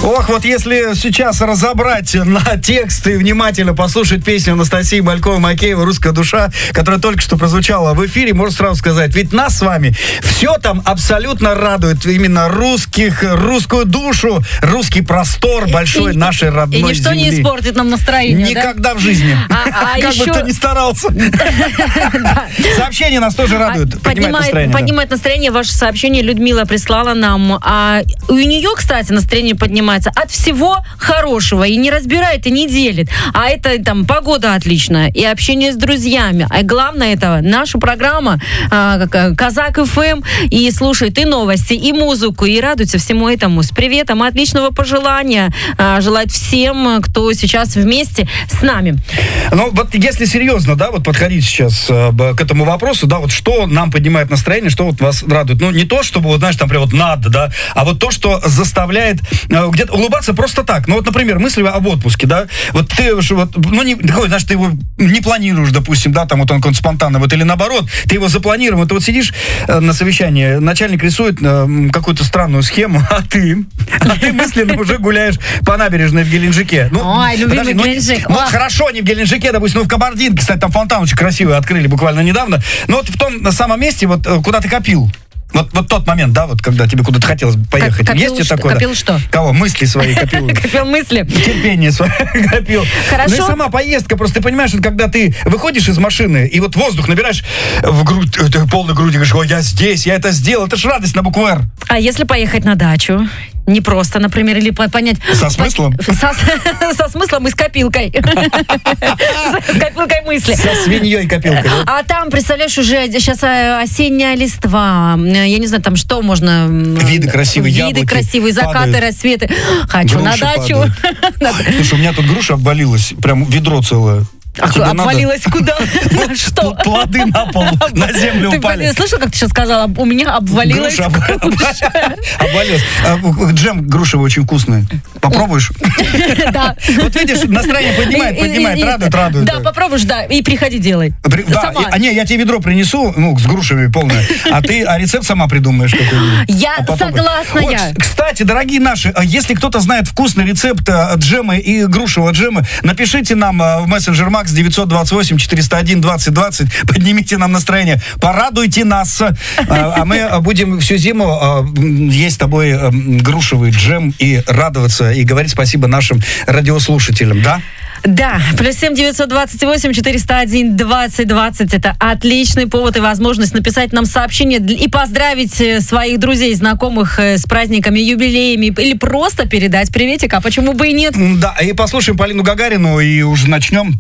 Ох, вот если сейчас разобрать на текст и внимательно послушать песню Анастасии Бальковой-Макеевой «Русская душа», которая только что прозвучала в эфире, можно сразу сказать, ведь нас с вами все там абсолютно радует. Именно русскую душу, русский простор большой нашей родной земли. И ничто не испортит нам настроение, никогда в жизни. Как бы ты ни старался. Сообщение нас тоже радует. Поднимает настроение. Ваше сообщение Людмила прислала нам. У нее, кстати, настроение поднимается от всего хорошего. И не разбирает, и не делит. А это там погода отличная. И общение с друзьями. А главное это наша программа Казак ФМ. И слушает и новости, и музыку. И радуется всему этому. С приветом, отличного пожелания. Желает всем, кто сейчас вместе с нами. Ну, вот если серьезно, да, вот подходить сейчас к этому вопросу, да, вот что нам поднимает настроение, что вот вас радует? Ну, не то, чтобы, вот, знаешь, там прям вот надо, да, а вот то, что заставляет где-то улыбаться просто так. Ну, вот, например, мысли об отпуске, да, вот ты, вот, ну, не, знаешь, ты его не планируешь, допустим, да, там вот он какой-то спонтанно, вот, или наоборот, ты его запланировал, ты вот сидишь на совещании, начальник рисует какую-то странную схему, а ты мысленно уже гуляешь по набережной в Геленджике. Ну, ой, любимый Геленджик. Ну, хорошо, не в Геленджике, допустим, но в Кабардинке, кстати, там фонтан очень красивый открыли буквально недавно, но вот в том самом месте, вот, куда ты копил. Вот тот момент, да, вот когда тебе куда-то хотелось поехать. Есть тебе такое? Копил что? Кого? Мысли свои копил. Копил мысли. Терпение свое копил. Хорошо. Ну и сама поездка, просто ты понимаешь, когда ты выходишь из машины, и вот воздух набираешь в грудь, полной груди, говоришь, ой, я здесь, я это сделал, это ж радость на букву «Р». А если поехать на дачу? Не просто, например, или понять... Со смыслом? Со смыслом и с копилкой. С копилкой мысли. Со свиньей копилкой. А там, представляешь, уже сейчас осенняя листва. Я не знаю, там что можно... Виды красивые, яблоки. Виды красивые, закаты, рассветы. Хочу на дачу. Слушай, у меня тут груша обвалилась. Прям ведро целое. Обвалилась куда? Что? Плоды на пол, на землю упали. Ты слышал, как ты сейчас сказала? У меня обвалилась груша. Обвалилась. Джем грушевый очень вкусный. Попробуешь? Да. Вот видишь, настроение поднимает, радует. Да, попробуешь, да, и приходи, делай. Да, не, я тебе ведро принесу, ну, с грушами полное, а рецепт сама придумаешь какой-нибудь. Я согласна. Кстати, дорогие наши, если кто-то знает вкусный рецепт джема и грушевого джема, напишите нам в мессенджер Макс 928-401-2020, поднимите нам настроение, порадуйте нас, а мы будем всю зиму есть с тобой грушевый джем и радоваться, и говорить спасибо нашим радиослушателям, да? Да, +7 928 401 2020 это отличный повод и возможность написать нам сообщение и поздравить своих друзей, знакомых с праздниками, юбилеями или просто передать приветик, а почему бы и нет? Да, и послушаем Полину Гагарину и уже начнем.